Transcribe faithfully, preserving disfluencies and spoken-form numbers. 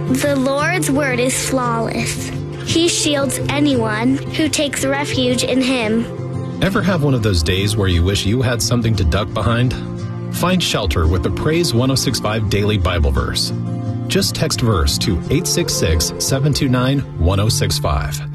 The Lord's word is flawless. He shields anyone who takes refuge in him. Ever have one of those days where you wish you had something to duck behind? Find shelter with the Praise one oh six point five Daily Bible Verse. Just text verse to eight six six, seven two nine, one oh six five.